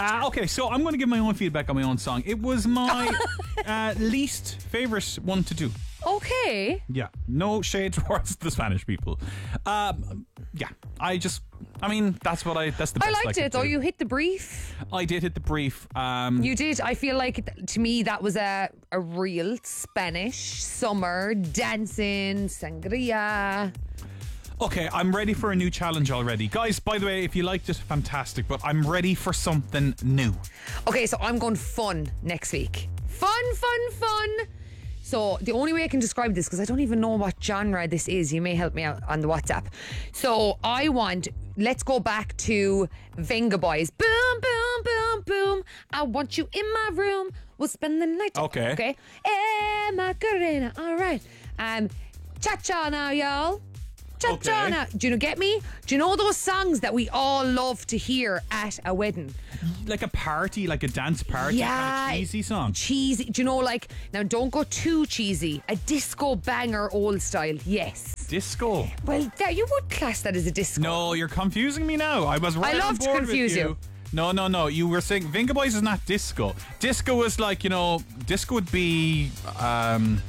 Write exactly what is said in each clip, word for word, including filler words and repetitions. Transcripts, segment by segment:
Uh, okay, so I'm going to give my own feedback on my own song. It was my uh, least favourite one to do. Okay. Yeah, no shade towards the Spanish people. Um, yeah, I just, I mean, that's what I, that's the best I I liked could it, though. do. You hit the brief. I did hit the brief. Um, You did. I feel like, th- to me, that was a, a real Spanish summer dancing sangria. Okay, I'm ready for a new challenge already. Guys, by the way, if you liked it, fantastic, but I'm ready for something new. Okay, so I'm going fun next week. Fun, fun, fun. So the only way I can describe this, because I don't even know what genre this is, you may help me out on the WhatsApp. So I want, let's go back to Venga Boys. Boom, boom, boom, boom. I want you in my room. We'll spend the night. Okay. Okay. Eh, Macarena. All right. Um, cha-cha now, y'all. Cha-cha Okay. now. Do you get me? Do you know those songs that we all love to hear at a wedding? Like a party, like a dance party Yeah. kind of cheesy song. Cheesy. Do you know, like, now don't go too cheesy. A disco banger old style. Yes. Disco. Well, that, you would class that as a disco. No, you're confusing me now. I was right I on love to board confuse with you. you. No, no, no. You were saying Venga Boys is not disco. Disco is like, you know, disco would be, um,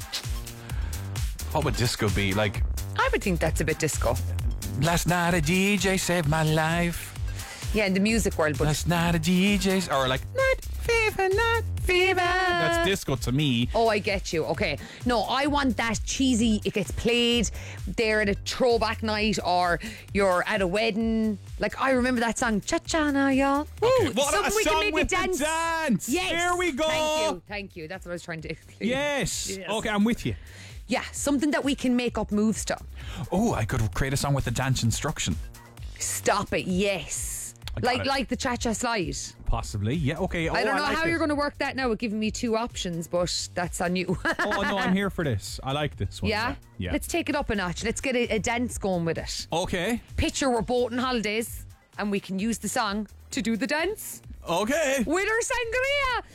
what would disco be? Like, I would think that's a bit disco. last night a D J saved my life. Yeah, in the music world, but Last night a D J, or like, night fever, night fever. That's disco to me. Oh, I get you. Okay. No, I want that cheesy. It gets played there at a throwback night, or you're at a wedding. Like, I remember that song, Cha-cha now, y'all. Woo, What something a we song can make with a dance. the dance. Yes. Here we go. Thank you. Thank you. That's what I was trying to explain. Yes. Yes. Okay, I'm with you. Yeah, something that we can make up moves to. Oh, I could create a song with the dance instruction. Stop it, yes. got Like it. like the cha-cha slide. Possibly. Yeah, okay. Oh, I don't know like how it. you're going to work that now with giving me two options, but that's on you. Oh, no, I'm here for this. I like this one. Yeah? Yeah. Let's take it up a notch. Let's get a, a dance going with it. Okay. Picture Picture we're both on holidays and we can use the song to do the dance Okay. with our sangria.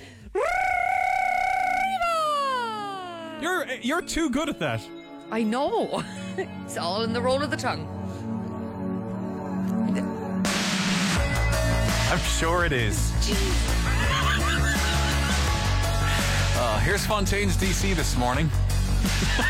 You're you're too good at that. I know. It's all in the roll of the tongue. I'm sure it is. Uh, here's Fontaine's D C this morning.